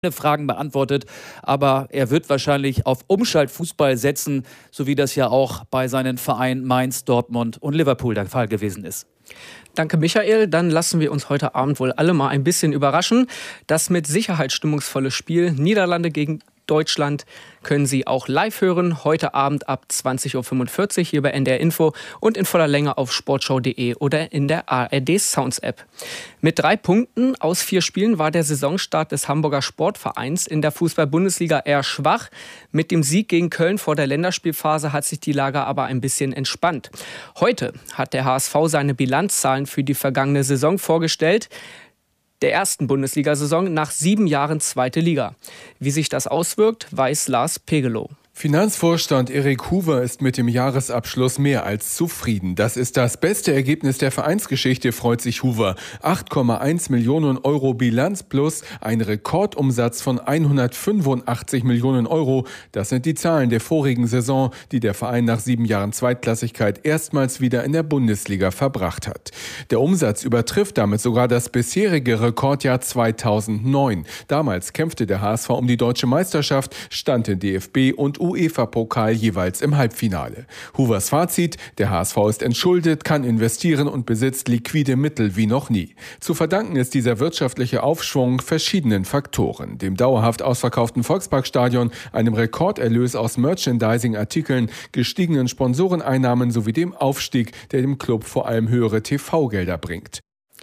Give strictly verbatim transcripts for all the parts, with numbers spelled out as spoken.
Fragen beantwortet, aber er wird wahrscheinlich auf Umschaltfußball setzen, so wie das ja auch bei seinen Vereinen Mainz, Dortmund und Liverpool der Fall gewesen ist. Danke, Michael. Dann lassen wir uns heute Abend wohl alle mal ein bisschen überraschen. Das mit Sicherheit stimmungsvolle Spiel Niederlande gegen Deutschland können Sie auch live hören, heute Abend ab zwanzig Uhr fünfundvierzig hier bei N D R Info und in voller Länge auf sportschau punkt de oder in der A R D Sounds App. Mit drei Punkten aus vier Spielen war der Saisonstart des Hamburger Sportvereins in der Fußball-Bundesliga eher schwach. Mit dem Sieg gegen Köln vor der Länderspielphase hat sich die Lage aber ein bisschen entspannt. Heute hat der H S V seine Bilanzzahlen für die vergangene Saison vorgestellt. Der ersten Bundesliga-Saison nach sieben Jahren zweite Liga. Wie sich das auswirkt, weiß Lars Pegelow. Finanzvorstand Erik Huwer ist mit dem Jahresabschluss mehr als zufrieden. Das ist das beste Ergebnis der Vereinsgeschichte, freut sich Huwer. acht Komma eins Millionen Euro Bilanz plus ein Rekordumsatz von hundertfünfundachtzig Millionen Euro. Das sind die Zahlen der vorigen Saison, die der Verein nach sieben Jahren Zweitklassigkeit erstmals wieder in der Bundesliga verbracht hat. Der Umsatz übertrifft damit sogar das bisherige Rekordjahr zweitausendneun. Damals kämpfte der H S V um die deutsche Meisterschaft, stand in D F B und UEFA-Pokal jeweils im Halbfinale. Huwers Fazit: Der H S V ist entschuldet, kann investieren und besitzt liquide Mittel wie noch nie. Zu verdanken ist dieser wirtschaftliche Aufschwung verschiedenen Faktoren. Dem dauerhaft ausverkauften Volksparkstadion, einem Rekorderlös aus Merchandising-Artikeln, gestiegenen Sponsoreneinnahmen sowie dem Aufstieg, der dem Club vor allem höhere T V-Gelder bringt.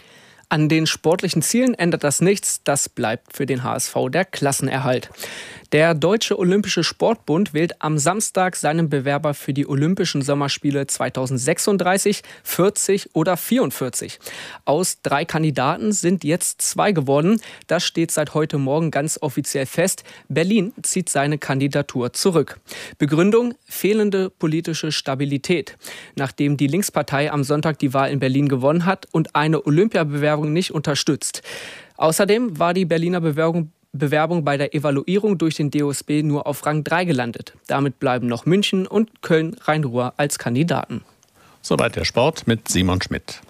An den sportlichen Zielen ändert das nichts. Das bleibt für den H S V der Klassenerhalt. Der Deutsche Olympische Sportbund wählt am Samstag seinen Bewerber für die Olympischen Sommerspiele zweitausendsechsunddreißig, vierzig oder vierundvierzig. Aus drei Kandidaten sind jetzt zwei geworden. Das steht seit heute Morgen ganz offiziell fest. Berlin zieht seine Kandidatur zurück. Begründung: fehlende politische Stabilität. Nachdem die Linkspartei am Sonntag die Wahl in Berlin gewonnen hat und eine Olympiabewerbung nicht unterstützt. Außerdem war die Berliner Bewerbung Bewerbung bei der Evaluierung durch den D O S B nur auf Rang drei gelandet. Damit bleiben noch München und Köln-Rhein-Ruhr als Kandidaten. Soweit der Sport mit Simon Schmidt.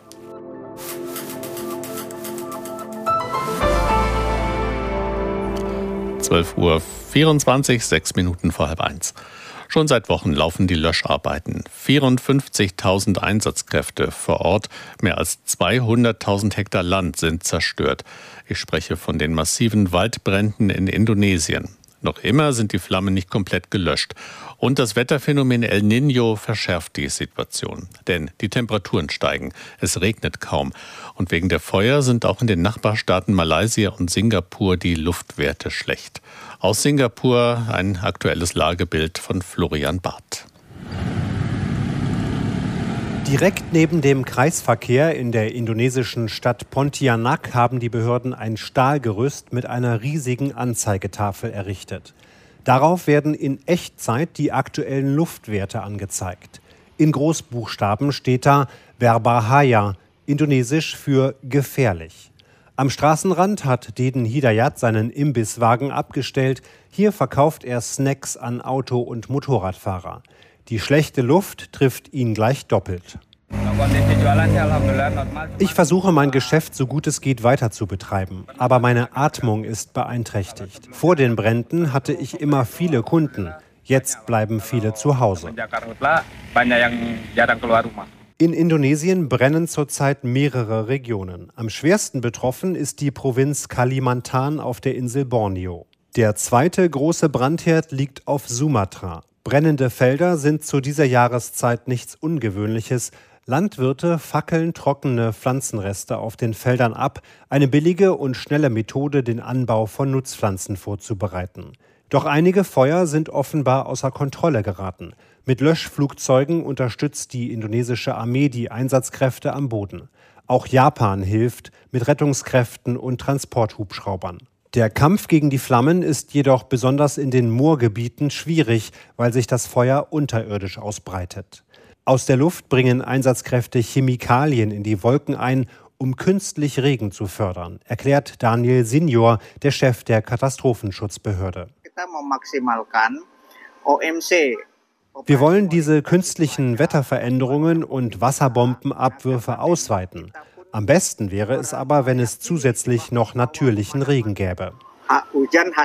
zwölf Uhr vierundzwanzig, sechs Minuten vor halb eins. Schon seit Wochen laufen die Löscharbeiten. vierundfünfzigtausend Einsatzkräfte vor Ort, mehr als zweihunderttausend Hektar Land sind zerstört. Ich spreche von den massiven Waldbränden in Indonesien. Noch immer sind die Flammen nicht komplett gelöscht. Und das Wetterphänomen El Niño verschärft die Situation. Denn die Temperaturen steigen, es regnet kaum. Und wegen der Feuer sind auch in den Nachbarstaaten Malaysia und Singapur die Luftwerte schlecht. Aus Singapur ein aktuelles Lagebild von Florian Barth. Direkt neben dem Kreisverkehr in der indonesischen Stadt Pontianak haben die Behörden ein Stahlgerüst mit einer riesigen Anzeigetafel errichtet. Darauf werden in Echtzeit die aktuellen Luftwerte angezeigt. In Großbuchstaben steht da Berbahaya, indonesisch für gefährlich. Am Straßenrand hat Deden Hidayat seinen Imbisswagen abgestellt. Hier verkauft er Snacks an Auto- und Motorradfahrer. Die schlechte Luft trifft ihn gleich doppelt. Ich versuche, mein Geschäft so gut es geht weiter zu betreiben, aber meine Atmung ist beeinträchtigt. Vor den Bränden hatte ich immer viele Kunden. Jetzt bleiben viele zu Hause. In Indonesien brennen zurzeit mehrere Regionen. Am schwersten betroffen ist die Provinz Kalimantan auf der Insel Borneo. Der zweite große Brandherd liegt auf Sumatra. Brennende Felder sind zu dieser Jahreszeit nichts Ungewöhnliches. Landwirte fackeln trockene Pflanzenreste auf den Feldern ab. Eine billige und schnelle Methode, den Anbau von Nutzpflanzen vorzubereiten. Doch einige Feuer sind offenbar außer Kontrolle geraten. Mit Löschflugzeugen unterstützt die indonesische Armee die Einsatzkräfte am Boden. Auch Japan hilft mit Rettungskräften und Transporthubschraubern. Der Kampf gegen die Flammen ist jedoch besonders in den Moorgebieten schwierig, weil sich das Feuer unterirdisch ausbreitet. Aus der Luft bringen Einsatzkräfte Chemikalien in die Wolken ein, um künstlich Regen zu fördern, erklärt Daniel Senior, der Chef der Katastrophenschutzbehörde. Wir wollen diese künstlichen Wetterveränderungen und Wasserbombenabwürfe ausweiten. Am besten wäre es aber, wenn es zusätzlich noch natürlichen Regen gäbe.